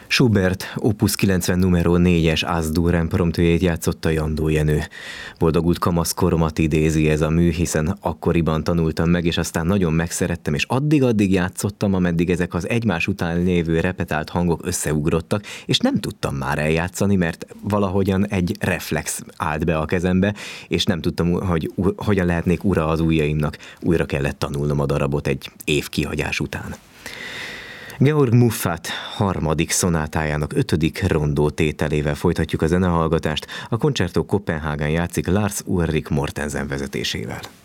Schubert Opus 90 numero 4-es As-dur impromptujét játszotta Jandó Jenő. Boldogult kamaszkoromat idézi ez a mű, hiszen akkoriban tanultam meg, és aztán nagyon megszerettem, és addig játszottam, ameddig ezek az egymás után lévő repetált hangok összeugrottak, és nem tudtam már eljátszani, mert valahogyan egy reflex állt be a kezembe, és nem tudtam, hogy hogyan lehetnék ura az ujjaimnak. Újra kellett tanulnom a darabot egy év kihagyás után. Georg Muffat harmadik szonátájának 5. rondó tételével folytatjuk a zenehallgatást. A Concerto Copenhagen játszik Lars Ulrik Mortensen vezetésével.